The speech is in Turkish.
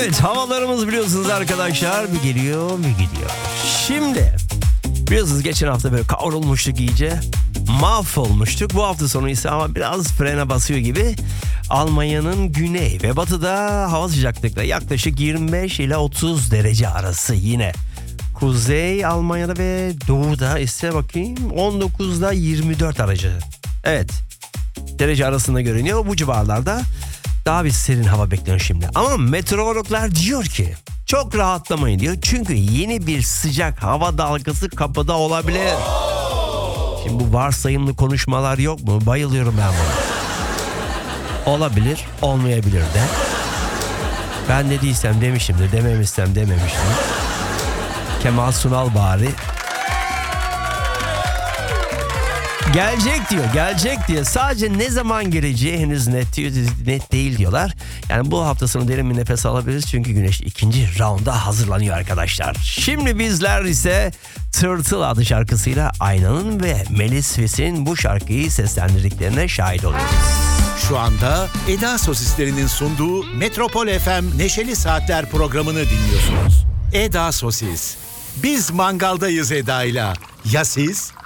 Evet, havalarımız biliyorsunuz arkadaşlar bir geliyor bir gidiyor. Şimdi biliyorsunuz geçen hafta böyle kavrulmuştuk iyice. Mahvolmuştuk. Bu hafta sonu ise ama biraz frene basıyor gibi. Almanya'nın güney ve batıda hava sıcaklıkları yaklaşık 25 ile 30 derece arası yine. Kuzey Almanya'da ve doğuda ise bakayım 19'da 24 aracı. Evet, derece arasında görünüyor. Bu civarlarda daha bir serin hava bekleniyor şimdi. Ama meteorologlar diyor ki çok rahatlamayın diyor. Çünkü yeni bir sıcak hava dalgası kapıda olabilir. Şimdi bu varsayımlı konuşmalar yok mu? Bayılıyorum ben buna. Olabilir, olmayabilir de. Ben dediysem demişimdir, dememişsem dememiştim. Kemal Sunal bari. Gelecek diyor. Sadece ne zaman geleceği henüz net değil diyorlar. Yani bu hafta sonu derin bir nefes alabiliriz. Çünkü Güneş ikinci raunda hazırlanıyor arkadaşlar. Şimdi bizler ise Tırtıl adlı şarkısıyla Aynanın ve Melis Fes'in bu şarkıyı seslendirdiklerine şahit oluyoruz. Şu anda Eda Sosislerinin sunduğu Metropol FM Neşeli Saatler programını dinliyorsunuz. Eda Sosis. Biz mangaldayız Eda'yla. Ya siz?